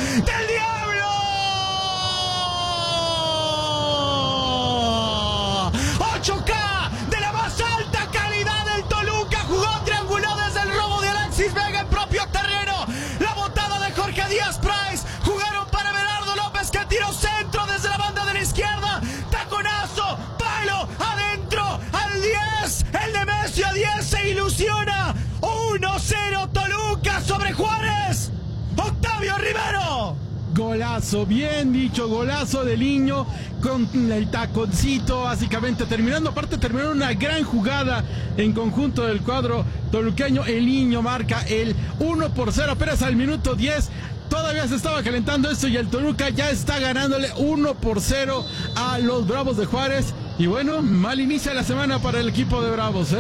del Diablo. 8K de la más alta calidad del Toluca. Jugó trianguló desde el robo de Alexis Vega en propio terreno. La botada de Jorge Díaz Price. Jugaron para Everardo López, que tiró centro desde la banda de la izquierda. Taconazo, palo, adentro, al 10. El Nemesio a 10 se ilusiona. 1-0 Toluca sobre Juárez. Octavio Rivero. Golazo, bien dicho, golazo de Liño con el taconcito, básicamente terminando una gran jugada en conjunto del cuadro toluqueño. El Liño marca el 1-0 apenas al minuto 10. Todavía se estaba calentando esto y el Toluca ya está ganándole 1-0 a los Bravos de Juárez. Y bueno, mal inicia la semana para el equipo de Bravos,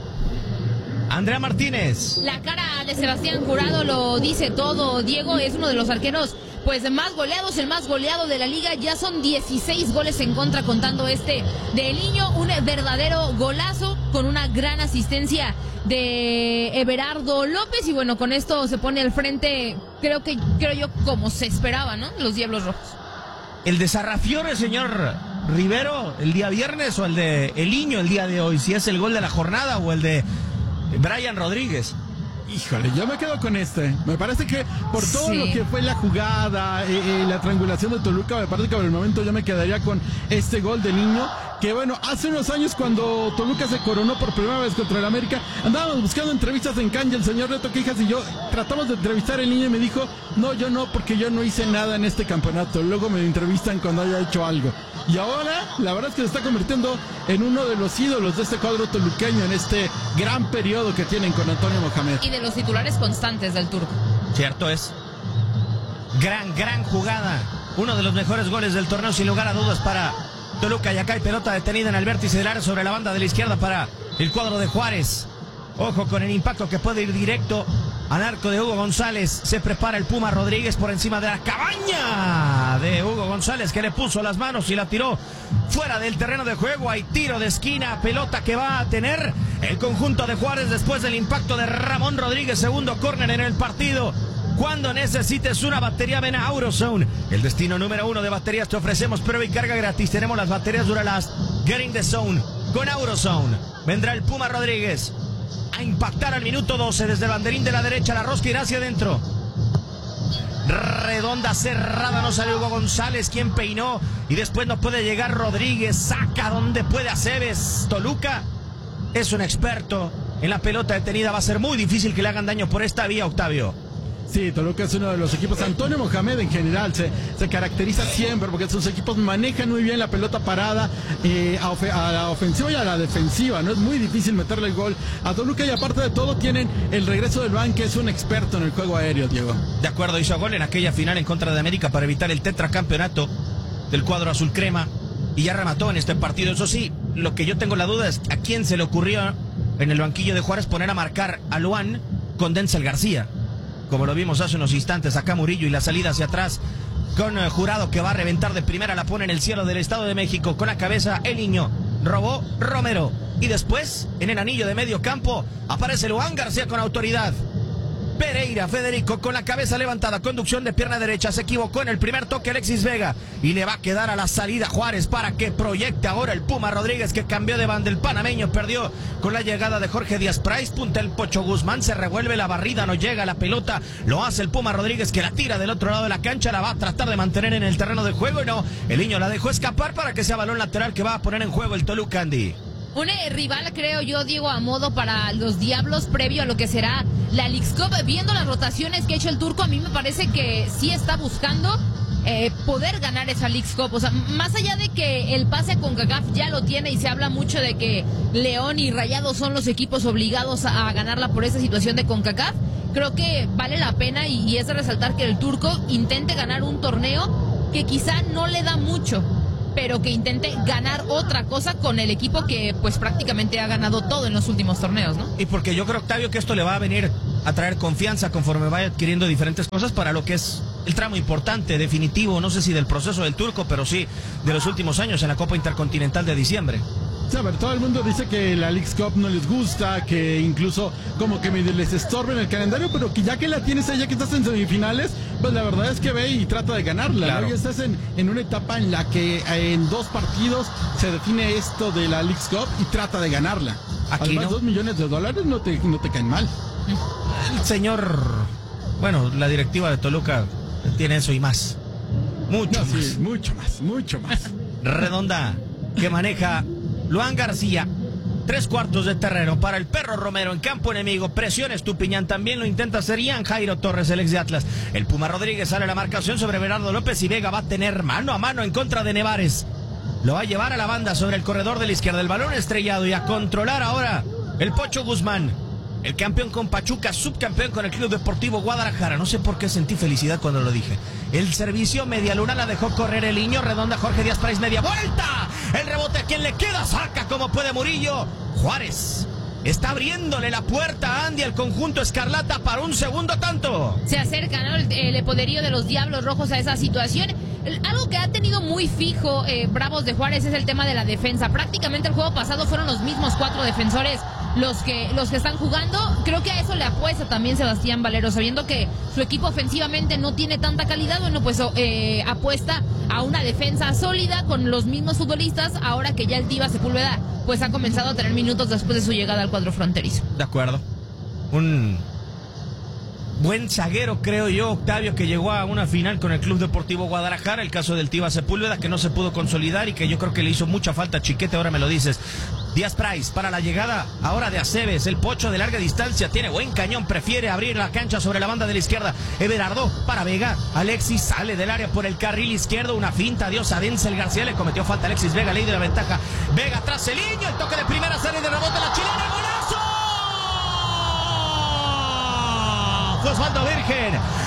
Andrea Martínez. La cara de Sebastián Jurado lo dice todo, Diego. Es uno de los arqueros pues más goleados, el más goleado de la liga. Ya son 16 goles en contra, contando este de Liño. Un verdadero golazo con una gran asistencia de Everardo López. Y bueno, con esto se pone al frente, creo yo, como se esperaba, ¿no? Los Diablos Rojos. ¿El de Sarrafiore, señor Rivero, el día viernes, o el de El Liño el día de hoy? Si es el gol de la jornada o el de Brian Rodríguez. Híjole, yo me quedo con este. Me parece que por todo lo que fue la jugada, la triangulación de Toluca, me parece que por el momento yo me quedaría con este gol de Liño. Que bueno, hace unos años cuando Toluca se coronó por primera vez contra el América, andábamos buscando entrevistas en Cancha, el señor Neto Quijas y yo tratamos de entrevistar al Niño y me dijo, no, yo no, porque yo no hice nada en este campeonato, luego me entrevistan cuando haya hecho algo. Y ahora, la verdad es que se está convirtiendo en uno de los ídolos de este cuadro toluqueño en este gran periodo que tienen con Antonio Mohamed. Y de los titulares constantes del turco. Cierto es. Gran jugada. Uno de los mejores goles del torneo, sin lugar a dudas, para Toluca. Y acá hay pelota detenida en el vértice del área sobre la banda de la izquierda para el cuadro de Juárez. Ojo con el impacto que puede ir directo al arco de Hugo González. Se prepara el Puma Rodríguez por encima de la cabaña de Hugo González, que le puso las manos y la tiró fuera del terreno de juego. Hay tiro de esquina, pelota que va a tener el conjunto de Juárez después del impacto de Ramón Rodríguez. Segundo córner en el partido. Cuando necesites una batería, ven a AutoZone. El destino número 1 de baterías. Te ofrecemos prueba y carga gratis. Tenemos las baterías Duralast. Get in the zone con AutoZone. Vendrá el Puma Rodríguez a impactar al minuto 12 desde el banderín de la derecha. La rosca irá hacia adentro. Redonda cerrada, no sale Hugo González, quien peinó, y después no puede llegar Rodríguez. Saca donde puede Aceves. Toluca es un experto en la pelota detenida. Va a ser muy difícil que le hagan daño por esta vía, Octavio. Sí, Toluca es uno de los equipos. Antonio Mohamed en general se caracteriza siempre porque sus equipos manejan muy bien la pelota parada a la ofensiva y a la defensiva, ¿no? Es muy difícil meterle el gol a Toluca, y aparte de todo tienen el regreso del Ban, que es un experto en el juego aéreo, Diego. De acuerdo, hizo gol en aquella final en contra de América para evitar el tetracampeonato del cuadro azul crema, y ya remató en este partido. Eso sí, lo que yo tengo la duda es a quién se le ocurrió en el banquillo de Juárez poner a marcar a Luan con Denzel García, como lo vimos hace unos instantes. Acá Murillo, y la salida hacia atrás con Jurado, que va a reventar de primera. La pone en el cielo del Estado de México con la cabeza el Niño. Robó Romero, y después en el anillo de medio campo aparece Luan García con autoridad. Pereira, Federico, con la cabeza levantada, conducción de pierna derecha. Se equivocó en el primer toque Alexis Vega, y le va a quedar a la salida Juárez para que proyecte ahora el Puma Rodríguez, que cambió de banda. El panameño perdió con la llegada de Jorge Díaz Price. Punta el Pocho Guzmán, se revuelve la barrida, no llega la pelota. Lo hace el Puma Rodríguez, que la tira del otro lado de la cancha. La va a tratar de mantener en el terreno de juego, y no, el Niño la dejó escapar para que sea balón lateral que va a poner en juego el Toluca, Andy. Un rival, creo yo, Diego, a modo para los Diablos previo a lo que será la Leagues Cup. Viendo las rotaciones que ha hecho el turco, a mí me parece que sí está buscando poder ganar esa Leagues Cup. O sea, más allá de que el pase a CONCACAF ya lo tiene, y se habla mucho de que León y Rayados son los equipos obligados a ganarla por esa situación de CONCACAF, creo que vale la pena, y es de resaltar que el turco intente ganar un torneo que quizá no le da mucho, pero que intente ganar otra cosa con el equipo que pues prácticamente ha ganado todo en los últimos torneos, ¿no? Y porque yo creo, Octavio, que esto le va a venir a traer confianza conforme vaya adquiriendo diferentes cosas para lo que es el tramo importante, definitivo, no sé si del proceso del turco, pero sí de los últimos años en la Copa Intercontinental de diciembre. Sí, a ver, todo el mundo dice que la Leagues Cup no les gusta, que incluso como que medio les estorba en el calendario, pero que ya que la tienes ahí, ya que estás en semifinales, pues la verdad es que ve y trata de ganarla. Claro. ¿No? Ya estás en una etapa en la que en 2 partidos se define esto de la Leagues Cup y trata de ganarla. Aquí Además, no. $2 millones no te caen mal. El señor, bueno, la directiva de Toluca tiene eso y más. Mucho No, más. sí, mucho más. Redonda, que maneja Luan García. 3/4 de terreno para el Perro Romero en campo enemigo. Presión Estupiñán. También lo intenta hacer Ian Jairo Torres, el ex de Atlas. El Puma Rodríguez sale a la marcación sobre Bernardo López y Vega va a tener mano a mano en contra de Nevares. Lo va a llevar a la banda sobre el corredor de la izquierda. El balón estrellado y a controlar ahora el Pocho Guzmán. El campeón con Pachuca, subcampeón con el Club Deportivo Guadalajara. No sé por qué sentí felicidad cuando lo dije. El servicio, media luna, la dejó correr el niño. Redonda, Jorge Díaz Price, media vuelta. El rebote, ¿a quién le queda? Saca como puede Murillo. Juárez está abriéndole la puerta a Andy, el conjunto escarlata, para un segundo tanto. Se acerca, ¿no? El poderío de los Diablos Rojos a esa situación. Algo que ha tenido muy fijo Bravos de Juárez es el tema de la defensa. Prácticamente el juego pasado fueron los mismos 4 defensores los que están jugando. Creo que a eso le apuesta también Sebastián Valero, sabiendo que su equipo ofensivamente no tiene tanta calidad. Bueno, pues apuesta a una defensa sólida con los mismos futbolistas, ahora que ya el Tiva Sepúlveda pues ha comenzado a tener minutos después de su llegada al cuadro fronterizo. De acuerdo. Un buen zaguero, creo yo, Octavio, que llegó a una final con el Club Deportivo Guadalajara. El caso del Tiva Sepúlveda, que no se pudo consolidar y que yo creo que le hizo mucha falta a Chiquete, ahora me lo dices. Díaz Price para la llegada ahora de Aceves. El Pocho de larga distancia tiene buen cañón, prefiere abrir la cancha sobre la banda de la izquierda. Everardo para Vega. Alexis sale del área por el carril izquierdo. Una finta, adiós a Denzel García. Le cometió falta Alexis Vega, ley de la ventaja. Vega tras el niño, el toque de primera, sale de rebote la chilena. ¡Golazo! Osvaldo Virgen